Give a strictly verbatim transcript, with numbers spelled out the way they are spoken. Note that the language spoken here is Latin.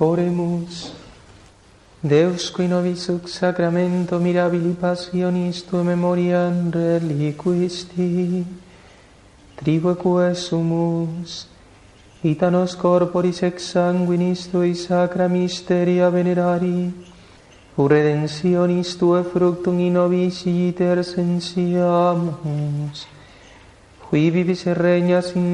Oremus. Deus qui nobis sux sacramento mirabili passionis tua memoriam reliquisti, tribuque sumus, ita nos corporis ex sanguinis tui sacra mysteria venerari, ut redentionis tuae fructum in nobis iter sensiamus, qui vivis et regnas in